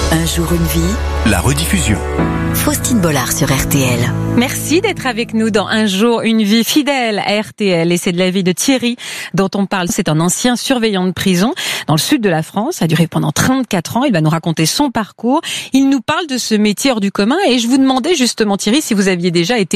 Un jour une vie, La rediffusion. Faustine Bollard sur RTL. Merci d'être avec nous dans Un jour, une vie fidèle à RTL. Et c'est de la vie de Thierry dont on parle. C'est un ancien surveillant de prison dans le sud de la France. Ça a duré pendant 34 ans. Il va nous raconter son parcours. Il nous parle de ce métier hors du commun. Et je vous demandais justement, Thierry, si vous aviez déjà été